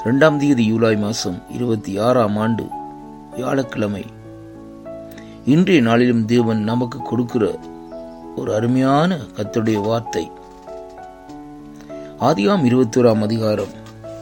2 ஜூலை மாதம் 26ஆம் ஆண்டு வியாழக்கிழமை. இன்றைய நாளிலும் தேவன் நமக்கு கொடுக்கிற ஒரு அருமையான கர்த்தருடைய வார்த்தை. ஆதியாகமம் 21ஆம் அதிகாரம்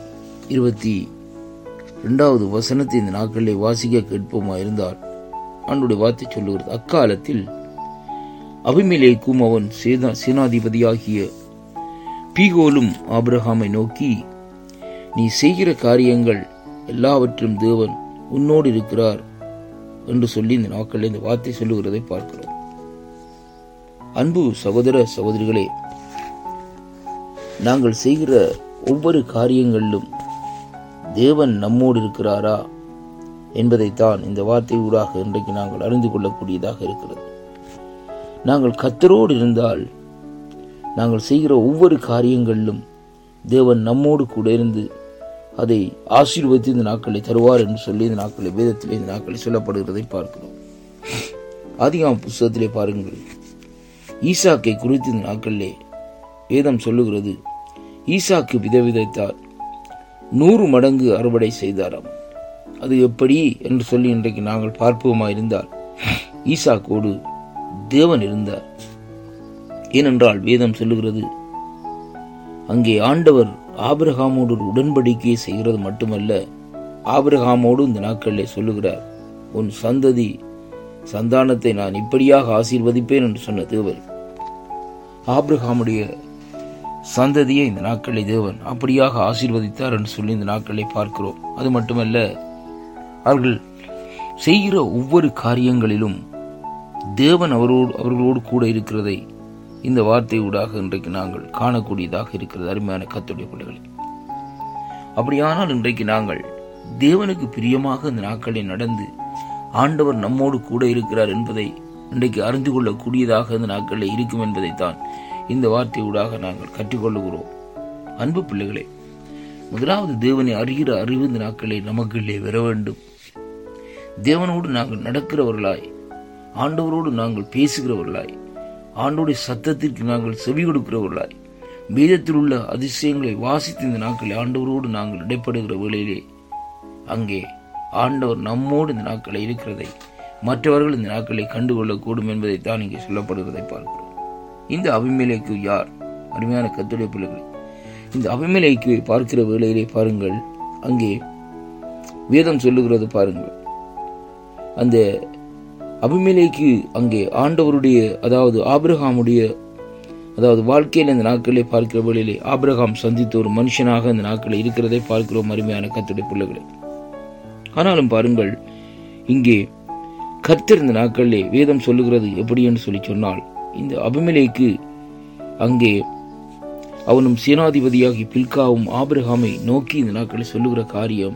22வது வசனத்தை இந்த நாட்களிலே வாசிக்க கேட்போமா இருந்தால், ஆண்டவருடைய வார்த்தை சொல்லுகிறது, அக்காலத்தில் அபிமெலேக்கும் அவன் சேனாதிபதியாகிய பீகோலும் ஆபிரகாமை நோக்கி, நீ செய்கிற காரியங்கள் எல்லாவற்றும் தேவன் உன்னோடு இருக்கிறார் என்று சொல்லி இந்த நாட்களில் இந்த வார்த்தை சொல்லுகிறதை பார்க்கிறோம். அன்பு சகோதர சகோதரிகளே, நாங்கள் செய்கிற ஒவ்வொரு காரியங்களிலும் தேவன் நம்மோடு இருக்கிறாரா என்பதைத்தான் இந்த வார்த்தை ஊடாக இன்றைக்கு நாங்கள் அறிந்து கொள்ளக்கூடியதாக இருக்கிறது. நாங்கள் கர்த்தரோடு இருந்தால் நாங்கள் செய்கிற ஒவ்வொரு காரியங்களிலும் தேவன் நம்மோடு கூட இருந்து அதை ஆசீர்வதித்து இந்த நாட்களை தருவார் என்று சொல்லி இந்த நாட்களை வேதத்திலே இந்த நாட்களை சொல்லப்படுகிறதை பார்க்கிறோம். ஆதியாகமம் புத்தகத்திலே பாருங்கள், ஈசாக்கை குறித்து இந்த நாட்களிலே வேதம் சொல்லுகிறது, ஈசாக்கு விதைத்தார், 100 மடங்கு அறுவடை செய்தாராம். அது எப்படி என்று சொல்லி இன்றைக்கு நாங்கள் பார்ப்போமா இருந்தால், ஈசாக்கோடு தேவன் இருந்தார். ஏனென்றால் வேதம் சொல்லுகிறது, அங்கே ஆண்டவர் ஆபிரகாமோடு ஒரு உடன்படிக்கையை செய்கிறது மட்டுமல்ல, ஆபிரகாமோடு இந்த நாட்களிலே சொல்லுகிறார், உன் சந்தானத்தை நான் இப்படியாக ஆசீர்வதிப்பேன் என்று சொன்ன தேவன் ஆபிரகாமுடைய சந்ததியை இந்த நாட்களை தேவன் அப்படியாக ஆசீர்வதித்தார் என்று சொல்லி இந்த நாட்களை பார்க்கிறோம். அது மட்டுமல்ல, அவர்கள் செய்கிற ஒவ்வொரு காரியங்களிலும் தேவன் அவர்களோடு கூட இருக்கிறதை இந்த வார்த்தை ஊடாக இன்றைக்கு நாங்கள் காணக்கூடியதாக இருக்கிறது. அருமையான கர்த்தருடைய பிள்ளைகளே, அப்படியானால் இன்றைக்கு நாங்கள் தேவனுக்கு பிரியமாக இந்த நாட்களில் நடந்து ஆண்டவர் நம்மோடு கூட இருக்கிறார் என்பதை இன்றைக்கு அறிந்து கொள்ளக்கூடியதாக இந்த நாட்களில் இருக்கும் என்பதைத்தான் இந்த வார்த்தை ஊடாக நாங்கள் கற்றுக்கொள்ளுகிறோம். அன்பு பிள்ளைகளே, முதலாவது தேவனை அறிகிற அறிவு இந்த நாட்களில் நமக்குள்ளே வர வேண்டும். தேவனோடு நாங்கள் நடக்கிறவர்களாய், ஆண்டவரோடு நாங்கள் பேசுகிறவர்களாய், ஆண்டோடைய சத்தத்திற்கு நாங்கள் செவி கொடுக்கிறவர்களாய், வேதத்தில் உள்ள அதிசயங்களை வாசித்து இந்த நாட்களில் ஆண்டவரோடு நாங்கள் இடைப்படுகிற வேளையிலே அங்கே ஆண்டவர் நம்மோடு இந்த நாட்களை இருக்கிறதை மற்றவர்கள் இந்த நாட்களை கண்டுகொள்ளக்கூடும் என்பதைத்தான் இங்கே சொல்லப்படுகிறதை பார்க்கிறோம். இந்த அபிமெலேக்கு யார்? அருமையான கர்த்தருடைய பிள்ளைகளை, இந்த அபிமெலேக்கு பார்க்கிற வேளையிலே பாருங்கள், அங்கே வேதம் சொல்லுகிறது பாருங்கள், அந்த அபிமெலேக்கு அங்கே ஆண்டவருடைய அதாவது ஆபிரகாமுடைய வாழ்க்கையில் இந்த நாட்களிலே பார்க்கிற வேளையிலே ஆபிரகாம் சந்தித்த ஒரு மனுஷனாக இந்த நாட்களில் இருக்கிறதை பார்க்கிறோம். அருமையான கர்த்தருடைய பிள்ளைகளை, ஆனாலும் பாருங்கள், இங்கே கர்த்தர் இந்த நாட்களிலே வேதம் சொல்லுகிறது எப்படி என்று சொல்லி சொன்னால், இந்த அபிமெலேக்கு அங்கே அவனும் சேனாதிபதியாகி பில்காவும் ஆபிரகாமை நோக்கி இந்த நாட்களில் சொல்லுகிற காரியம்,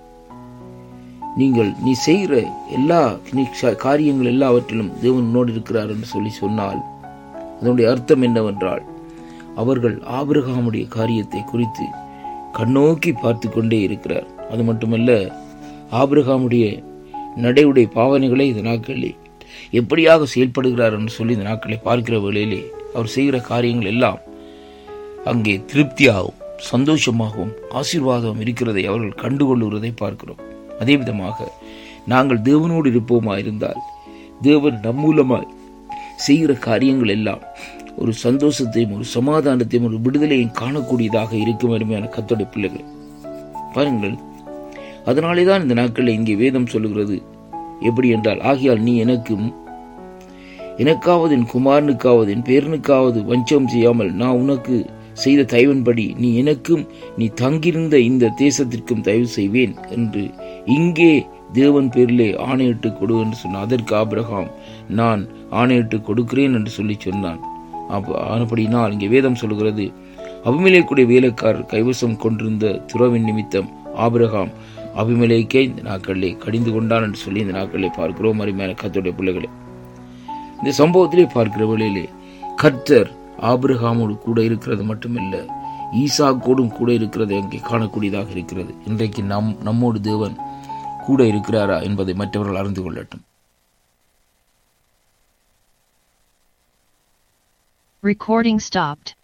நீ செய்கிற எல்லா காரியங்கள் எல்லாவற்றிலும் தேவன் உன்னோடு இருக்கிறார் என்று சொல்லி சொன்னால் அதனுடைய அர்த்தம் என்னவென்றால், அவர்கள் ஆபிரகாமுடைய காரியத்தை குறித்து கண்ணோக்கி பார்த்து கொண்டே இருக்கிறார். அது மட்டுமல்ல, ஆபிரகாமுடைய நடையுடைய பாவனைகளை இந்த நாட்களில் எப்படியாக செயல்படுகிறார் என்று சொல்லி இந்த நாட்களை பார்க்கிற வேளையிலே அவர் செய்கிற காரியங்கள் எல்லாம் அங்கே திருப்தியாகவும் சந்தோஷமாகவும் ஆசீர்வாதமும் இருக்கிறதை அவர்கள் கண்டுகொள்ளுகிறதை பார்க்கிறோம். அதே விதமாக நாங்கள் தேவனோடு இருப்போமா இருந்தால் தேவன் நம் மூலமாய் செய்கிற காரியங்கள் எல்லாம் ஒரு சந்தோஷத்தையும் ஒரு சமாதானத்தையும் ஒரு விடுதலையும் காணக்கூடியதாக இருக்கும். அருமையான கர்த்தருடைய பிள்ளைகள் பாருங்கள், அதனாலேதான் இந்த நாட்களில் இங்கே வேதம் சொல்லுகிறது எப்படி என்றால், ஆகையால் நீ எனக்காவது என் குமாரனுக்காவது என் பேரனுக்காவது வஞ்சம் செய்யாமல் நான் உனக்கு செய்த தயவின்படி நீ எனக்கும் நீ தங்கியிருந்த இந்த தேசத்திற்கும் தயவு செய்வேன் என்று இங்கே தேவன் பேரிலே ஆணையிட்டு கொடு என்று சொன்னான். அதற்கு ஆபிரகாம், நான் ஆணையிட்டு கொடுக்கிறேன் என்று சொல்லி சொன்னான். அப்படினால் இங்கே வேதம் சொல்கிறது, அபிமெலேக்குடைய வேலைக்காரர் கைவசம் கொண்டிருந்த துறவின் நிமித்தம் ஆபிரகாம் அபிமெலேக்கை இந்த நாட்களிலே கடிந்து கொண்டான் என்று சொல்லி இந்த நாட்களிலே பார்க்கிறோம். அருமையான கர்த்தருடைய பிள்ளைகளே, இந்த சம்பவத்திலே பார்க்கிற வேளையிலே கர்த்தர் ஆபிரகாமோடு கூட இருக்கிறது மட்டுமல்ல, ஈசாக்கோடும் கூட இருக்கிறது அங்கே காணக்கூடியதாக இருக்கிறது. இன்றைக்கு நம்மோடு தேவன் கூட இருக்கிறாரா என்பதை மற்றவர்கள் அறிந்து கொள்ளட்டும். Recording stopped.